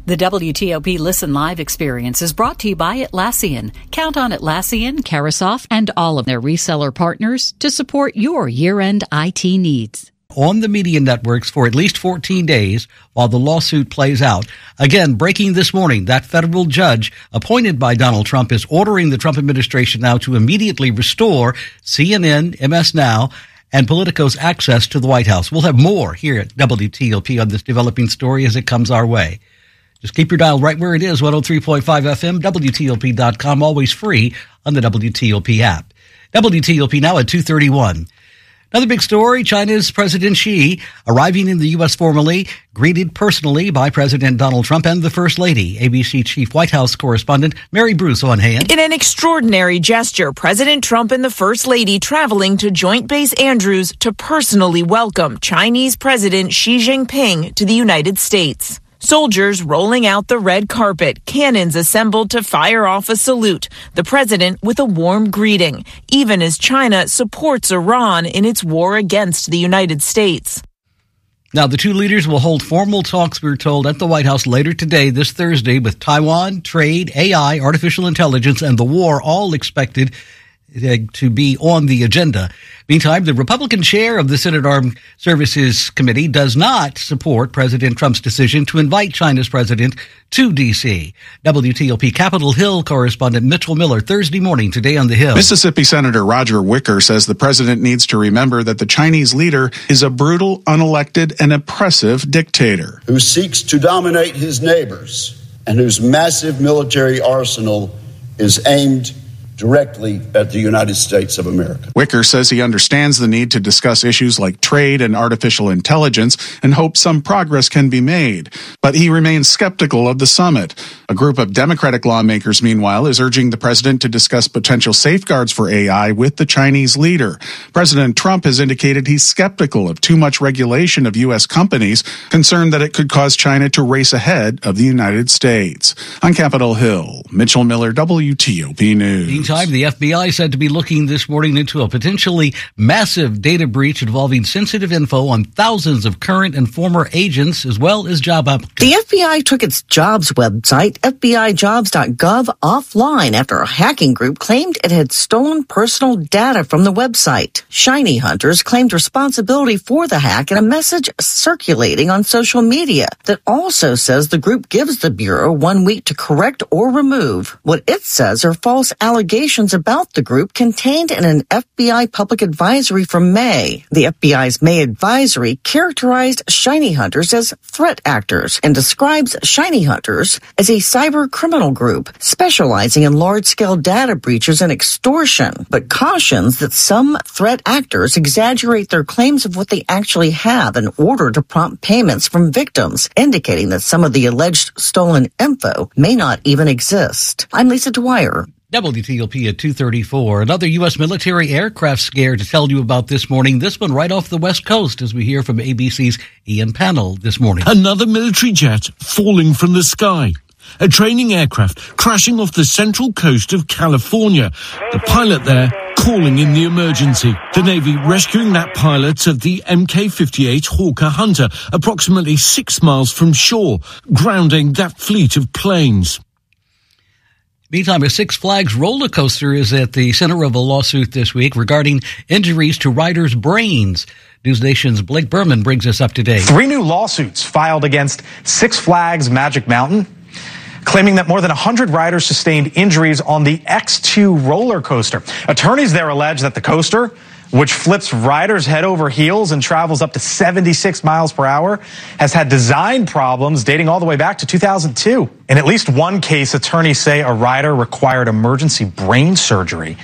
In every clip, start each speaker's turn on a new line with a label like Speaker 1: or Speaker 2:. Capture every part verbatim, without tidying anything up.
Speaker 1: The W T O P Listen Live experience is brought to you by Atlassian. Count on Atlassian, Carasoft, and all of their reseller partners to support your year-end I T needs.
Speaker 2: On the media networks for at least fourteen days while the lawsuit plays out. Again, breaking this morning, that federal judge appointed by Donald Trump is ordering the Trump administration now to immediately restore C N N, M S Now, and Politico's access to the White House. We'll have more here at W T O P on this developing story as it comes our way. Just keep your dial right where it is, one oh three point five F M, W T O P dot com, always free on the W T O P app. W T O P now at two thirty-one. Another big story, China's President Xi arriving in the U S formally, greeted personally by President Donald Trump and the First Lady. A B C Chief White House correspondent Mary Bruce on hand.
Speaker 3: In an extraordinary gesture, President Trump and the First Lady traveling to Joint Base Andrews to personally welcome Chinese President Xi Jinping to the United States. Soldiers rolling out the red carpet, cannons assembled to fire off a salute, the president with a warm greeting, even as China supports Iran in its war against the United States.
Speaker 2: Now, the two leaders will hold formal talks, we're told, at the White House later today, this Thursday, with Taiwan, trade, A I, artificial intelligence, and the war all expected to be on the agenda. Meantime, the Republican chair of the Senate Armed Services Committee does not support President Trump's decision to invite China's president to D C. W T O P Capitol Hill correspondent Mitchell Miller, Thursday morning, today on the Hill.
Speaker 4: Mississippi Senator Roger Wicker says the president needs to remember that the Chinese leader is a brutal, unelected, and oppressive dictator
Speaker 5: who seeks to dominate his neighbors and whose massive military arsenal is aimed directly at the United States of America.
Speaker 4: Wicker says he understands the need to discuss issues like trade and artificial intelligence and hopes some progress can be made. But he remains skeptical of the summit. A group of Democratic lawmakers, meanwhile, is urging the president to discuss potential safeguards for A I with the Chinese leader. President Trump has indicated he's skeptical of too much regulation of U S companies, concerned that it could cause China to race ahead of the United States. On Capitol Hill, Mitchell Miller, W T O P News.
Speaker 2: Meantime, the F B I said to be looking this morning into a potentially massive data breach involving sensitive info on thousands of current and former agents as well as job applicants.
Speaker 6: The F B I took its jobs website, F B I jobs dot gov, offline after a hacking group claimed it had stolen personal data from the website. Shiny hunters claimed responsibility for the hack in a message circulating on social media that also says the group gives the Bureau one week to correct or remove what it says are false allegations about the group contained in an F B I public advisory from May. The F B I's May advisory characterized Shiny Hunters as threat actors and describes Shiny Hunters as a cyber criminal group specializing in large-scale data breaches and extortion, but cautions that some threat actors exaggerate their claims of what they actually have in order to prompt payments from victims, indicating that some of the alleged stolen info may not even exist. I'm Lisa Dwyer.
Speaker 2: W T O P at two thirty-four. Another U S military aircraft scare to tell you about this morning. This one right off the West Coast as we hear from A B C's Ian Pannell this morning.
Speaker 7: Another military jet falling from the sky. A training aircraft crashing off the central coast of California. The pilot there calling in the emergency. The Navy rescuing that pilot of the M K fifty-eight Hawker Hunter approximately six miles from shore, grounding that fleet of planes.
Speaker 2: Meantime, a Six Flags roller coaster is at the center of a lawsuit this week regarding injuries to riders' brains. News Nation's Blake Berman brings us up to date.
Speaker 8: Three new lawsuits filed against Six Flags Magic Mountain, claiming that more than one hundred riders sustained injuries on the X two roller coaster. Attorneys there allege that the coaster, which flips riders head over heels and travels up to seventy-six miles per hour, has had design problems dating all the way back to two thousand two. In at least one case, attorneys say a rider required emergency brain surgery.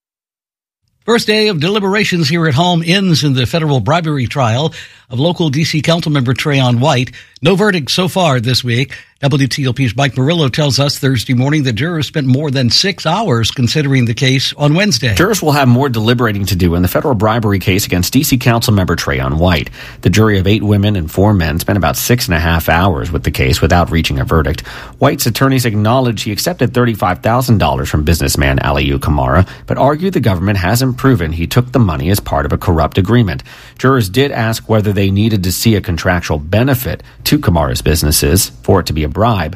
Speaker 2: First day of deliberations here at home ends in the federal bribery trial of local D C Councilmember Trayon White. No verdict so far this week. W T O P's Mike Murillo tells us Thursday morning that jurors spent more than six hours considering the case on Wednesday.
Speaker 9: Jurors will have more deliberating to do in the federal bribery case against D C Councilmember Trayon White. The jury of eight women and four men spent about six and a half hours with the case without reaching a verdict. White's attorneys acknowledge he accepted thirty-five thousand dollars from businessman Aliyu Kamara, but argue the government hasn't proven he took the money as part of a corrupt agreement. Jurors did ask whether they needed to see a contractual benefit to Kamara's businesses for it to be a bribe.